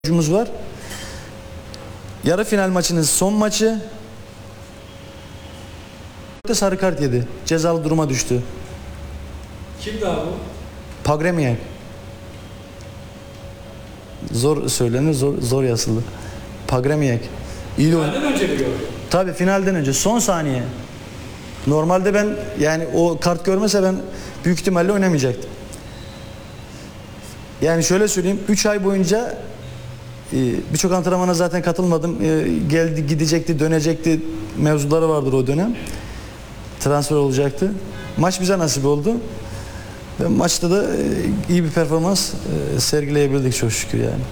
Oyuncumuz var. Yarı final maçının son maçı. Sarı kart yedi. Cezalı duruma düştü. Kimdi abi? Pagremiak. Zor söylenir, zor yazılı. Pagremiak. İyi oyun. Finalden önce mi gördün? Tabii finalden önce son saniye. Normalde ben yani o kart görmese ben büyük ihtimalle oynamayacaktım. Yani şöyle söyleyeyim, 3 ay boyunca birçok antrenmana zaten katılmadım. Geldi, gidecekti, dönecekti mevzuları vardır o dönem. Transfer olacaktı. Maç bize nasip oldu. Ve maçta da iyi bir performans sergileyebildik çok şükür yani.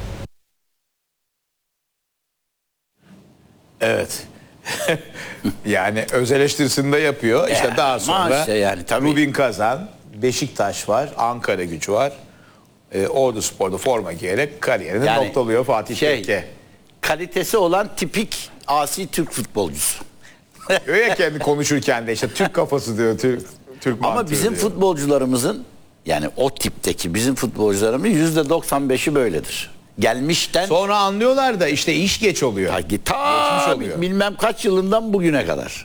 Evet. Yani öz eleştirisini de yapıyor. İşte daha sonra işte yani, tabii. Rubin Kazan, Beşiktaş var, Ankara Gücü var. Orduspor'da forma giyerek kariyerini noktalıyor Fatih Tekke. Kalitesi olan tipik asi Türk futbolcusu. Diyor ya kendi konuşurken de işte Türk kafası diyor, Türk Ama mantığı bizim diyor. futbolcularımızın, yani o tipteki bizim futbolcularımızın %95'i böyledir. Gelmişten Sonra anlıyorlar da işte iş geç oluyor. Geçmiş oluyor. bilmem kaç yılından bugüne kadar.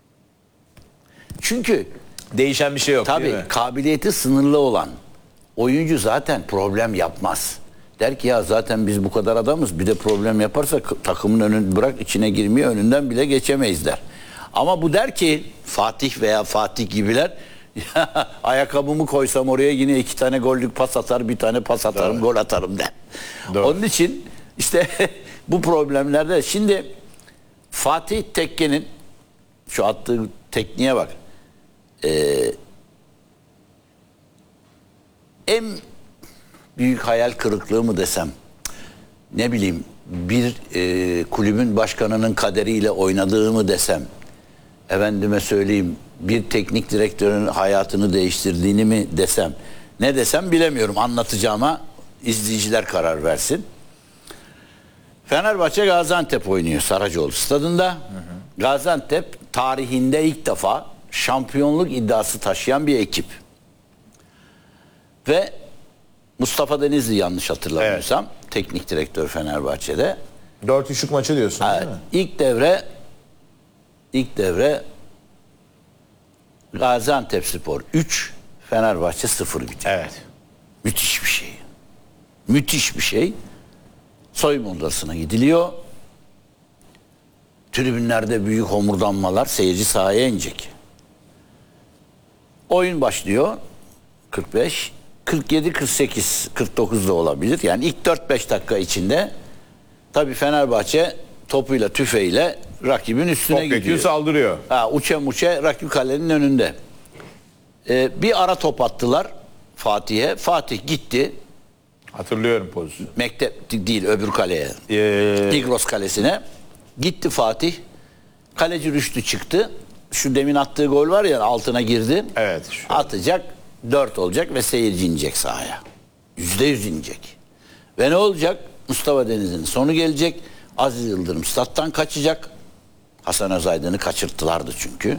Çünkü Değişen bir şey yok değil tabii mi? kabiliyeti sınırlı olan oyuncu zaten problem yapmaz. Der ki ya zaten biz bu kadar adamız, bir de problem yaparsa takımın önünü bırak içine girmeye önünden bile geçemeyiz der. Ama bu der ki Fatih veya Fatih gibiler ayakkabımı koysam oraya yine 2 tane gollük pas atar, bir tane pas atarım, Doğru. gol atarım der. Doğru. Onun için işte bu problemlerde şimdi Fatih Tekke'nin şu attığı tekniğe bak. En büyük hayal kırıklığı mı desem, ne bileyim bir kulübün başkanının kaderiyle oynadığı mı desem, efendime söyleyeyim bir teknik direktörün hayatını değiştirdiğini mi desem, ne desem bilemiyorum, anlatacağıma izleyiciler karar versin. Fenerbahçe Gaziantep oynuyor Saracoğlu stadında. Gaziantep tarihinde ilk defa şampiyonluk iddiası taşıyan bir ekip. Ve Mustafa Denizli yanlış hatırlamıyorsam teknik direktör Fenerbahçe'de. 4-3'lük maçı diyorsun değil mi? İlk devre Gaziantepspor 3, Fenerbahçe 0 bitiyor. Evet. Müthiş bir şey. Müthiş bir şey. Soyunma odasına gidiliyor. Tribünlerde büyük homurdanmalar, seyirci sahaya inecek. Oyun başlıyor. 45, 47, 48, 49 da olabilir. Yani ilk 4-5 dakika içinde tabii Fenerbahçe topuyla, tüfeğiyle rakibin üstüne Top gidiyor. saldırıyor. Uça rakip kalenin önünde. Bir ara top attılar Fatih'e. Fatih gitti. Hatırlıyorum pozisyonu. Mektep değil, öbür kaleye. Tigros kalesine. Gitti Fatih. Kaleci Rüştü çıktı. Şu demin attığı gol var ya, altına girdi. Evet. Atacak, 4 olacak ve seyirci inecek sahaya. %100 inecek. Ve ne olacak? Mustafa Denizli'nin sonu gelecek. Aziz Yıldırım stat'tan kaçacak. Hasan Özaydın'ı kaçırttılardı çünkü.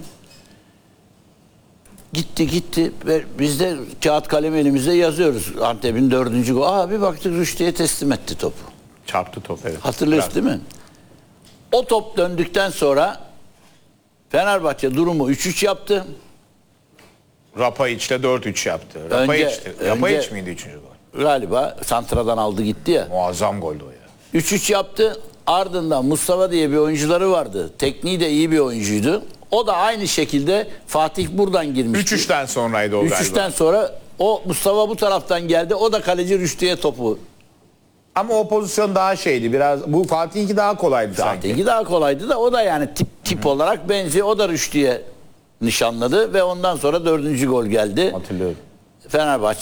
Gitti ve biz de kağıt kalem elimizde yazıyoruz. Antep'in 4. golü. Bir baktık Rüştü'ye teslim etti topu. Çarptı top, evet. Hatırlıyorsun değil mi? O top döndükten sonra Fenerbahçe durumu 3-3 yaptı. Rapayiç'le 4-3 yaptı. Rapayiç miydi 3. gol? Galiba santradan aldı gitti ya. Muazzam goldü o ya. 3-3 yaptı. Ardından Mustafa diye bir oyuncuları vardı. Tekniği de iyi bir oyuncuydu. O da aynı şekilde Fatih buradan girmişti. 3-3'ten sonraydı o galiba. 3-3'ten sonra o Mustafa bu taraftan geldi. O da kaleci Rüştü'ye topu. Ama o pozisyon daha şeydi biraz. Bu Fatih'inki daha kolaydı sanki. Fatih'inki daha kolaydı da o da yani tip olarak benziyor. O da Rüştü'ye nişanladı ve ondan sonra 4. gol geldi. Hatırlıyorum. Fenerbahçe